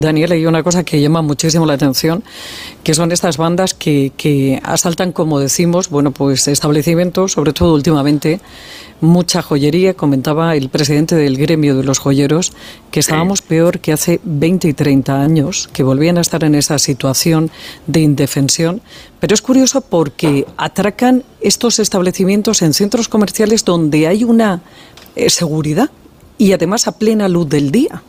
Daniel, hay una cosa que llama muchísimo la atención, que son estas bandas que asaltan, como decimos, bueno, pues establecimientos, sobre todo últimamente, mucha joyería. Comentaba el presidente del gremio de los joyeros que estábamos peor que hace 20 y 30 años, que volvían a estar en esa situación de indefensión. Pero es curioso porque atracan estos establecimientos en centros comerciales donde hay una seguridad y además a plena luz del día.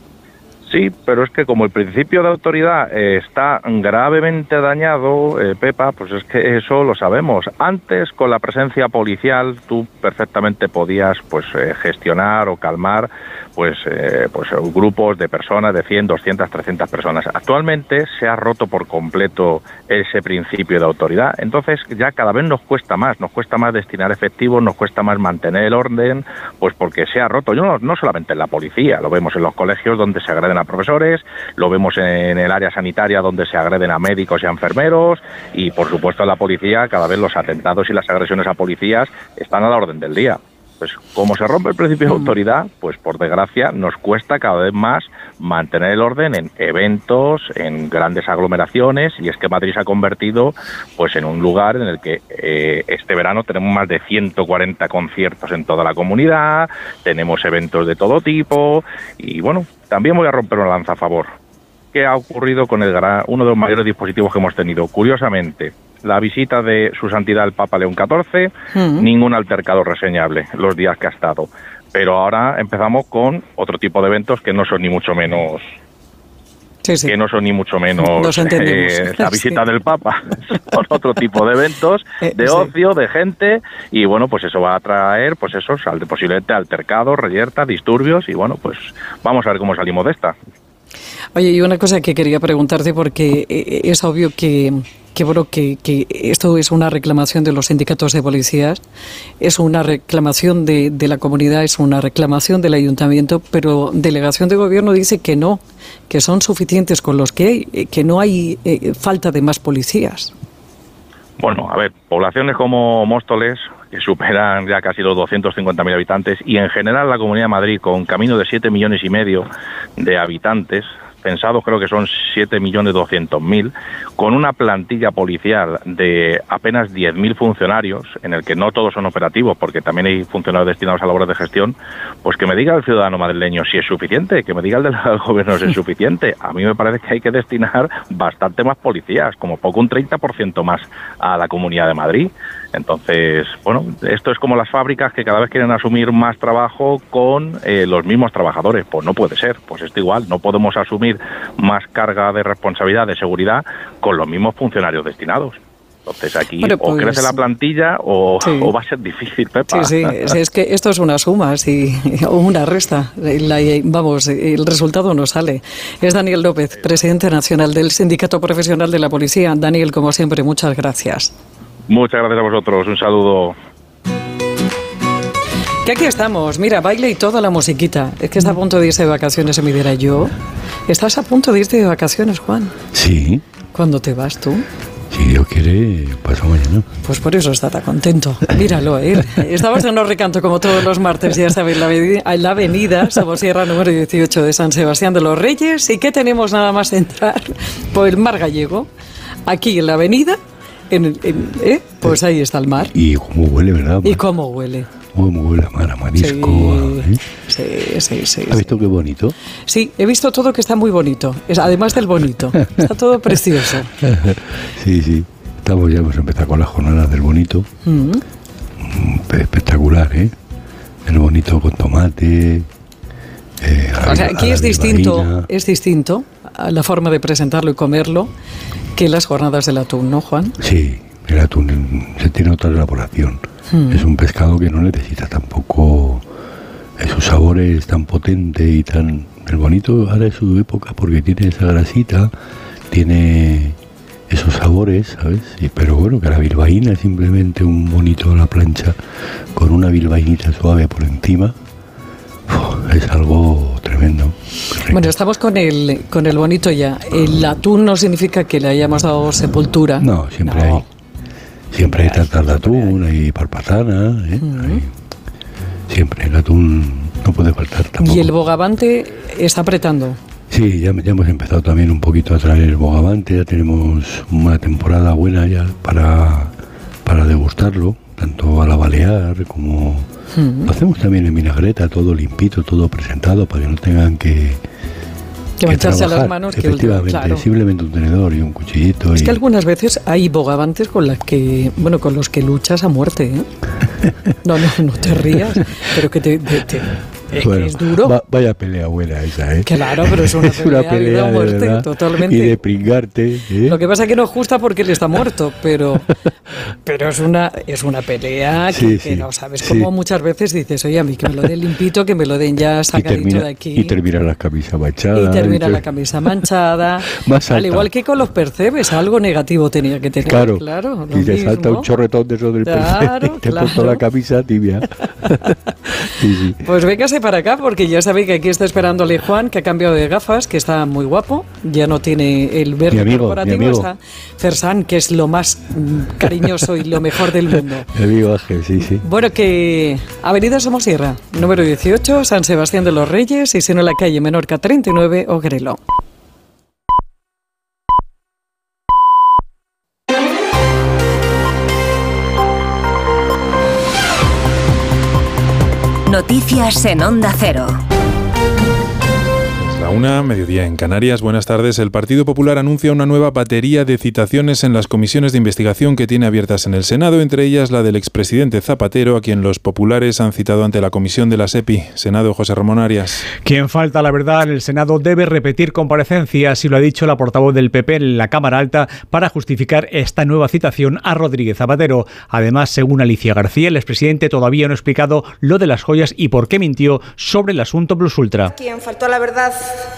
Sí, pero es que como el principio de autoridad está gravemente dañado, Pepa, pues es que eso lo sabemos. Antes, con la presencia policial, tú perfectamente podías gestionar o calmar grupos de personas de 100, 200, 300 personas. Actualmente se ha roto por completo ese principio de autoridad. Entonces ya cada vez nos cuesta más destinar efectivos, nos cuesta más mantener el orden, pues porque se ha roto. No solamente en la policía, lo vemos en los colegios donde se agreden a profesores, lo vemos en el área sanitaria donde se agreden a médicos y a enfermeros, y por supuesto en la policía cada vez los atentados y las agresiones a policías están a la orden del día. Pues como se rompe el principio de autoridad, pues por desgracia nos cuesta cada vez más mantener el orden en eventos, en grandes aglomeraciones, y es que Madrid se ha convertido pues en un lugar en el que este verano tenemos más de 140 conciertos en toda la comunidad, tenemos eventos de todo tipo, y bueno, también voy a romper una lanza a favor. ¿Qué ha ocurrido con uno de los mayores dispositivos que hemos tenido? Curiosamente, la visita de Su Santidad el Papa León XIV, ningún altercado reseñable los días que ha estado. Pero ahora empezamos con otro tipo de eventos que no son ni mucho menos... Sí. Que no son ni mucho menos la visita del Papa, son otro tipo de eventos, de ocio, de gente, y bueno, pues eso va a traer, pues esos posiblemente altercados, reyertas, disturbios, y bueno, pues vamos a ver cómo salimos de esta. Oye, y una cosa que quería preguntarte, porque es obvio que esto es una reclamación de los sindicatos de policías, es una reclamación de la comunidad, es una reclamación del ayuntamiento, pero delegación de gobierno dice que no, que son suficientes con los que hay, que no hay falta de más policías. Bueno, a ver, poblaciones como Móstoles, que superan ya casi los 250.000 habitantes, y en general la Comunidad de Madrid, con camino de 7,5 millones de habitantes, pensados creo que son 7.200.000, con una plantilla policial de apenas 10.000 funcionarios, en el que no todos son operativos, porque también hay funcionarios destinados a labores de gestión, pues que me diga el ciudadano madrileño si es suficiente, que me diga el del gobierno si es suficiente. A mí me parece que hay que destinar bastante más policías, como poco un 30% más a la Comunidad de Madrid. Entonces, bueno, esto es como las fábricas que cada vez quieren asumir más trabajo con los mismos trabajadores. Pues no puede ser, pues esto igual, no podemos asumir más carga de responsabilidad, de seguridad, con los mismos funcionarios destinados. Entonces aquí o crece la plantilla o va a ser difícil, Pepa. Sí, es que esto es una suma o una resta. El resultado no sale. Es Daniel López, presidente nacional del Sindicato Profesional de la Policía. Daniel, como siempre, muchas gracias. Muchas gracias a vosotros, un saludo. Que aquí estamos, mira, baile y toda la musiquita. Es que está a punto de irse de vacaciones, me dirá yo. ¿Estás a punto de irte de vacaciones, Juan? Sí. ¿Cuándo te vas tú? Si Dios quiere, paso mañana. Pues por eso está tan contento. Míralo, Estamos en un recanto como todos los martes, ya sabéis, en la avenida Somosierra número 18 de San Sebastián de los Reyes. ¿Y qué tenemos nada más entrar? Por el mar Gallego, aquí en la avenida. Pues ahí está el mar. Y cómo huele, ¿verdad? Y cómo huele. Cómo huele a mar, a marisco. Sí. ¿Has visto qué bonito? Sí, he visto todo, que está muy bonito. Además del bonito. Está todo precioso. Sí. Ya hemos empezado con las jornadas del bonito. Espectacular, El bonito con tomate. O sea, aquí es distinto a la forma de presentarlo y comerlo que las jornadas del atún, ¿no, Juan? Sí, el atún se tiene otra elaboración. Es un pescado que no necesita tampoco esos sabores tan potentes y tan... El bonito ahora es su época porque tiene esa grasita, tiene esos sabores, ¿sabes? Pero bueno, que la bilbaína es simplemente un bonito a la plancha con una bilbainita suave por encima. Es algo tremendo. Bueno, estamos con el bonito ya. El atún no significa que le hayamos dado sepultura. No, siempre hay tartas de atún, hay parpatana, siempre el atún no puede faltar tampoco. Y el bogavante está apretando. Sí, ya hemos empezado también un poquito a traer bogavante, ya tenemos una temporada buena ya para degustarlo, tanto a la balear como lo hacemos también en vinagreta, todo limpito, todo presentado, para que no tengan que mancharse a trabajar. las manos. Efectivamente, claro. Simplemente un tenedor y un cuchillito. Es que algunas veces hay bogavantes con los que luchas a muerte, ¿eh? No te rías, pero que bueno, es duro. Vaya pelea buena esa, ¿eh? Claro, pero es una pelea de muerte, verdad, totalmente. Y de pringarte, ¿eh? Lo que pasa es que no es justa porque él está muerto, pero es una pelea que no sabes cómo muchas veces dices, oye, a mí que me lo den limpito, que me lo den ya sacadito de aquí. Y termina la camisa manchada. La camisa manchada. Al igual que con los percebes, algo negativo tenía que tener. Claro, y te salta un chorretón de eso del percebe y te ha puesto la camisa tibia. Sí. Pues véngase para acá, porque ya sabéis que aquí está esperándole Juan, que ha cambiado de gafas, que está muy guapo, ya no tiene el verde corporativo, está Fersan, que es lo más cariñoso y lo mejor del mundo. Mi amigo Ángel, sí. Bueno, que Avenida Somosierra, número 18, San Sebastián de los Reyes, y si no la calle Menorca 39, Ogrelo. Noticias en Onda Cero. La 1, mediodía en Canarias. Buenas tardes. El Partido Popular anuncia una nueva batería de citaciones en las comisiones de investigación que tiene abiertas en el Senado, entre ellas la del expresidente Zapatero, a quien los populares han citado ante la comisión de la SEPI. Senado, José Ramón Arias. Quien falta la verdad en el Senado debe repetir comparecencia, así lo ha dicho la portavoz del PP en la Cámara Alta, para justificar esta nueva citación a Rodríguez Zapatero. Además, según Alicia García, el expresidente todavía no ha explicado lo de las joyas y por qué mintió sobre el asunto Plus Ultra. Quien faltó a la verdad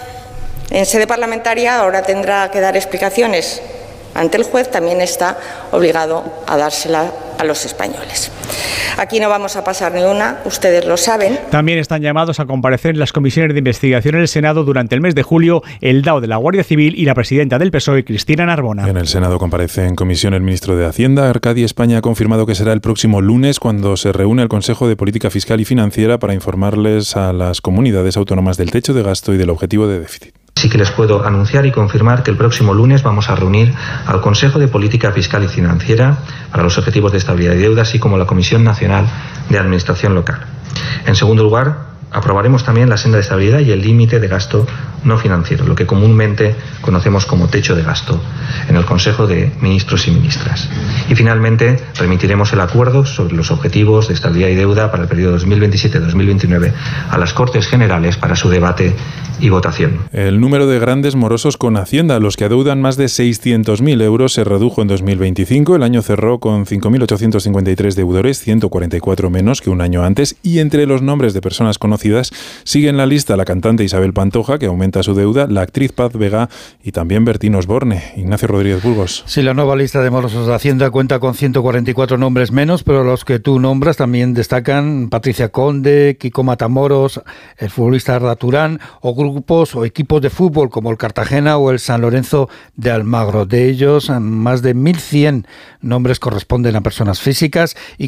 en sede parlamentaria ahora tendrá que dar explicaciones ante el juez, también está obligado a dársela a los españoles. Aquí no vamos a pasar ni una, ustedes lo saben. También están llamados a comparecer en las comisiones de investigación en el Senado durante el mes de julio el DAO de la Guardia Civil y la presidenta del PSOE, Cristina Narbona. En el Senado comparece en comisión el ministro de Hacienda. Arcadi España ha confirmado que será el próximo lunes cuando se reúne el Consejo de Política Fiscal y Financiera para informarles a las comunidades autónomas del techo de gasto y del objetivo de déficit. Sí que les puedo anunciar y confirmar que el próximo lunes vamos a reunir al Consejo de Política Fiscal y Financiera para los objetivos de estabilidad y deuda, así como la Comisión Nacional de Administración Local. En segundo lugar, aprobaremos también la senda de estabilidad y el límite de gasto no financiero, lo que comúnmente conocemos como techo de gasto, en el Consejo de Ministros y Ministras. Y finalmente, remitiremos el acuerdo sobre los objetivos de estabilidad y deuda para el periodo 2027-2029 a las Cortes Generales para su debate y votación. El número de grandes morosos con Hacienda, los que adeudan más de 600.000 euros, se redujo en 2025. El año cerró con 5.853 deudores, 144 menos que un año antes. Y entre los nombres de personas conocidas sigue en la lista la cantante Isabel Pantoja, que aumenta su deuda, la actriz Paz Vega y también Bertín Osborne. Ignacio Rodríguez Burgos. Sí, la nueva lista de morosos de Hacienda cuenta con 144 nombres menos, pero los que tú nombras también destacan Patricia Conde, Kiko Matamoros, el futbolista Arda Turán o grupos o equipos de fútbol como el Cartagena o el San Lorenzo de Almagro. De ellos, más de 1.100 nombres corresponden a personas físicas y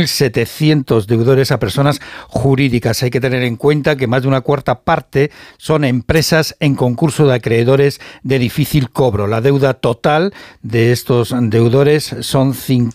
4.700 deudores a personas jurídicas. Hay que tener en cuenta que más de una cuarta parte son empresas en concurso de acreedores de difícil cobro. La deuda total de estos deudores son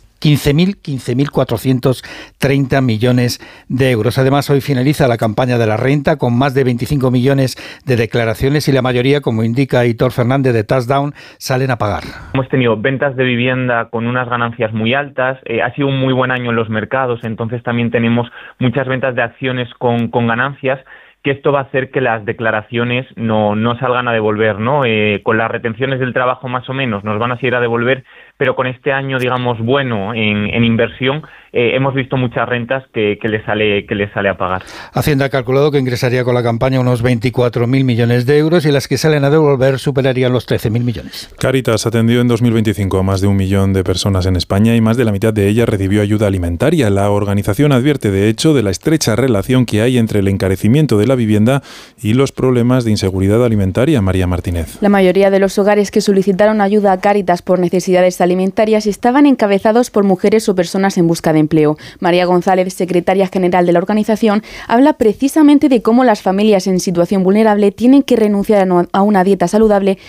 15.430 millones de euros. Además, hoy finaliza la campaña de la renta con más de 25 millones de declaraciones y la mayoría, como indica Hitor Fernández de Touchdown, salen a pagar. Hemos tenido ventas de vivienda con unas ganancias muy altas, ha sido un muy buen año en los mercados, entonces también tenemos muchas ventas de acciones con ganancias, que esto va a hacer que las declaraciones no salgan a devolver, ¿no? Con las retenciones del trabajo más o menos nos van a seguir a devolver, pero con este año, digamos, bueno en inversión, hemos visto muchas rentas que le sale a pagar. Hacienda ha calculado que ingresaría con la campaña unos 24.000 millones de euros y las que salen a devolver superarían los 13.000 millones. Cáritas atendió en 2025 a más de 1 millón de personas en España y más de la mitad de ellas recibió ayuda alimentaria. La organización advierte, de hecho, de la estrecha relación que hay entre el encarecimiento de la vivienda y los problemas de inseguridad alimentaria. María Martínez. La mayoría de los hogares que solicitaron ayuda a Cáritas por necesidades alimentarias estaban encabezados por mujeres o personas en busca de de Empleo. María González, secretaria general de la organización, habla precisamente de cómo las familias en situación vulnerable tienen que renunciar a una dieta saludable